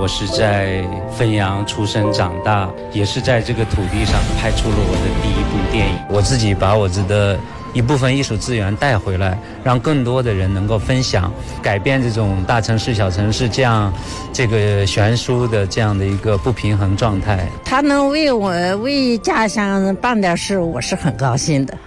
是在汾阳出生长大，也是在这个土地上拍出了我的第一部电影。我自己把我的一部分艺术资源带回来，让更多的人能够分享，改变这种大城市小城市这个悬殊的这样的一个不平衡状态。 他能为家乡办点事，我是很高兴的。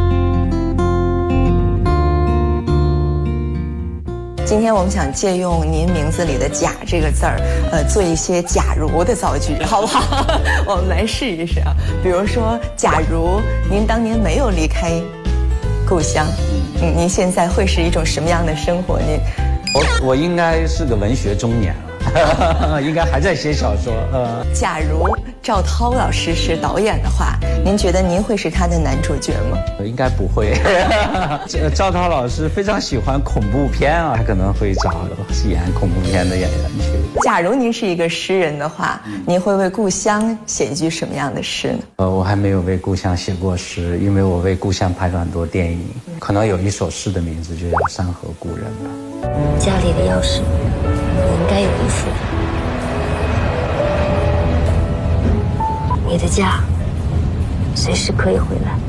今天我们想借用您名字里的贾这个字儿，做一些假如的造句，好不好？我们来试一试啊。比如说，假如您当年没有离开故乡，您现在会是一种什么样的生活？ 我应该是个文学中年了，应该还在写小说。 假如赵涛老师是导演的话，您觉得您会是他的男主角吗？ 应该不会。赵涛老师非常喜欢恐怖片啊，他可能会找演恐怖片的演员去。 假如您是一个诗人的话，您会为故乡写一句什么样的诗呢？ 我还没有为故乡写过诗，因为我为故乡拍了很多电影，可能有一首诗的名字就叫《山河故人》吧。 家里的钥匙你应该有一副，你的家随时可以回来。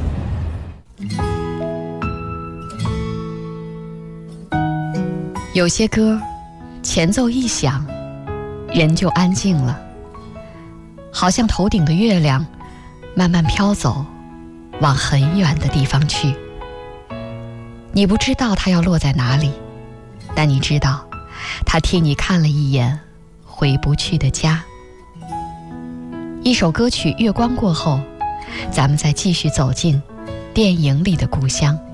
有些歌前奏一响，人就安静了，好像头顶的月亮慢慢飘走，往很远的地方去。你不知道它要落在哪里，但你知道它替你看了一眼回不去的家。一首歌曲《月光》过后，咱们再继续走进电影里的故乡。